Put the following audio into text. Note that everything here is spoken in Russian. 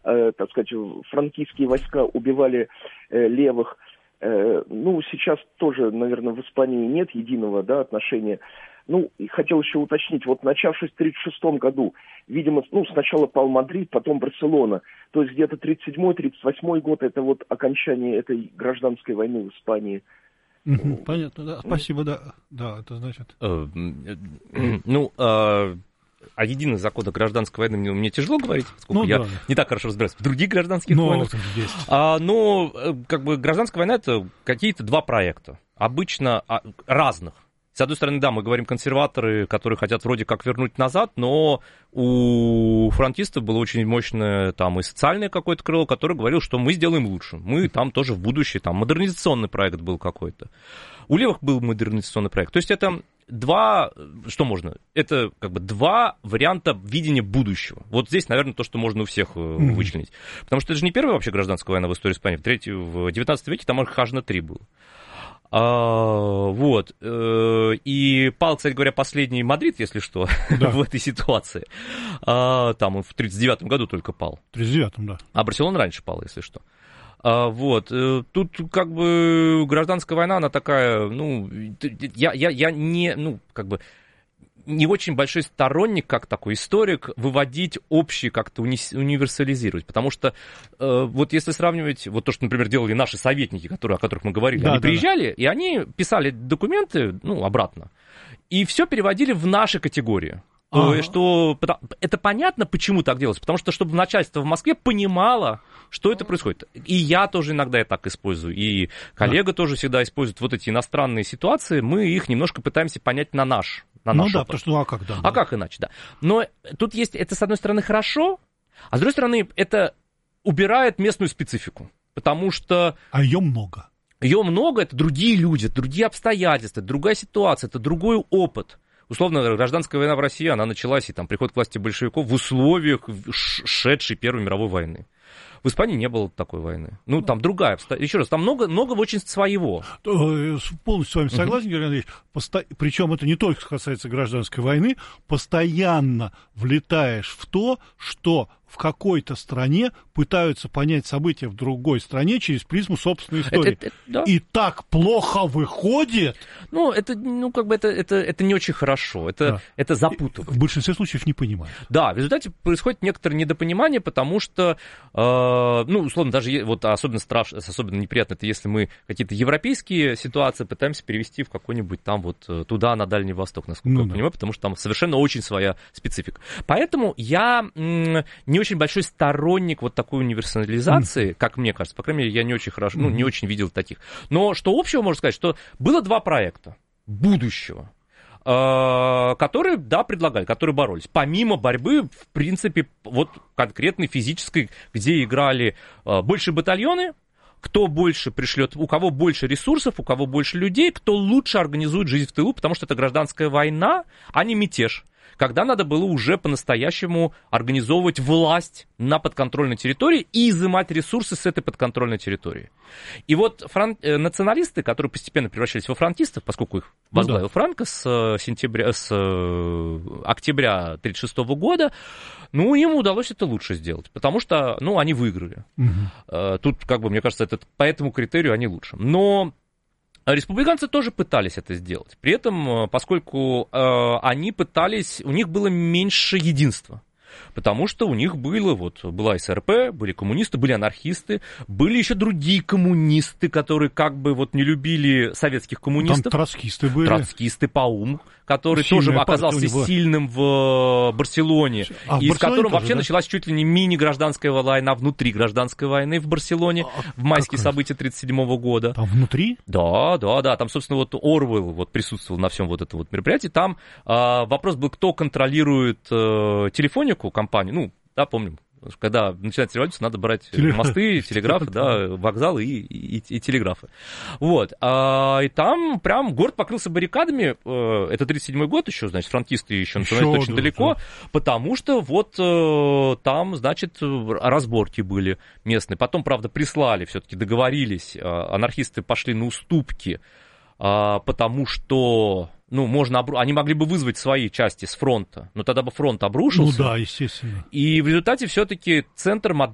так сказать, франкистские войска убивали левых. Сейчас тоже, наверное, в Испании нет единого, отношения. И хотел еще уточнить, начавшись в 1936 году, видимо, сначала пал Мадрид, потом Барселона, то есть где-то 1937-1938 год, это окончание этой гражданской войны в Испании. Понятно, да, спасибо, да, это значит... О единых законах гражданской войны мне тяжело говорить, поскольку я не так хорошо разбираюсь в других гражданских войнах. Гражданская война — это какие-то два проекта, обычно разных. С одной стороны, мы говорим консерваторы, которые хотят вроде как вернуть назад, но у фронтистов было очень мощное и социальное какое-то крыло, которое говорило, что мы сделаем лучше. Мы там тоже в будущее, модернизационный проект был какой-то. У левых был модернизационный проект. То есть это два варианта видения будущего. Вот здесь, наверное, то, что можно у всех вычленить. Потому что это же не первая вообще гражданская война в истории Испании. В 19 веке там аж на 3 было. И пал, кстати говоря, последний Мадрид, если что, в этой ситуации. Там он в 1939 году только пал. В 1939, да. А Барселона раньше пал, если что. Тут гражданская война, она такая, я не очень большой сторонник, как такой историк, выводить общий, как-то универсализировать. Потому что если сравнивать, то, что, например, делали наши советники, о которых мы говорили, они приезжали, и они писали документы, обратно, и все переводили в наши категории. Что это понятно, почему так делалось, потому что чтобы начальство в Москве понимало, что это происходит. И я тоже иногда так использую, и коллега тоже всегда использует эти иностранные ситуации, мы их немножко пытаемся понять на наш опыт. Потому что как, А как иначе, да. Но тут есть, это с одной стороны хорошо, а с другой стороны это убирает местную специфику, потому что... А ее много. Ее много, это другие люди, другие обстоятельства, другая ситуация, это другой опыт. Условно, гражданская война в России, она началась, и приход к власти большевиков в условиях шедшей Первой мировой войны. В Испании не было такой войны. Там другая. Еще раз, там много очень своего. Полностью с вами согласен, Георгий Андреевич. Причем это не только касается гражданской войны. Постоянно влетаешь в то, что в какой-то стране пытаются понять события в другой стране через призму собственной истории. И так плохо выходит. Это не очень хорошо. Это запутывает. В большинстве случаев не понимают. Да, в результате происходит некоторое недопонимание, потому что, условно, даже особенно страшно, особенно неприятно, это если мы какие-то европейские ситуации пытаемся перевести в какой-нибудь туда, на Дальний Восток, насколько я понимаю, потому что там совершенно очень своя специфика. Поэтому я не очень большой сторонник такой универсализации, как мне кажется. По крайней мере, я не очень хорошо, не очень видел таких. Но что общего можно сказать, что было два проекта будущего, которые, предлагали, которые боролись. Помимо борьбы, в принципе, конкретной физической, где играли больше батальоны, кто больше пришлет, у кого больше ресурсов, у кого больше людей, кто лучше организует жизнь в тылу, потому что это гражданская война, а не мятеж. Когда надо было уже по-настоящему организовывать власть на подконтрольной территории и изымать ресурсы с этой подконтрольной территории. И националисты, которые постепенно превращались во фронтистов, поскольку их возглавил Франко с октября 1936 года, им удалось это лучше сделать, потому что, они выиграли. Тут, мне кажется, по этому критерию они лучше. Но республиканцы тоже пытались это сделать. При этом, поскольку они пытались, у них было меньше единства. Потому что у них была СРП, были коммунисты, были анархисты, были еще другие коммунисты, которые не любили советских коммунистов. Там троцкисты были. Троцкисты Паум, который тоже оказался сильным в Барселоне, и с которым вообще началась чуть ли не мини-гражданская война внутри гражданской войны в Барселоне, в майские события 1937 года. Там внутри? Да. Там, собственно, Орвелл присутствовал на всем этом мероприятии. Там вопрос был, кто контролирует телефонику, компанию, помним, когда начинается революция, надо брать мосты, телеграфы, вокзалы и телеграфы. И там прям город покрылся баррикадами, это 1937 год еще, значит, фронтисты еще националисты очень далеко, потому что там, значит, разборки были местные. Потом, правда, прислали, все-таки договорились, анархисты пошли на уступки, потому что... они могли бы вызвать свои части с фронта, но тогда бы фронт обрушился. Да, естественно. И в результате все-таки центр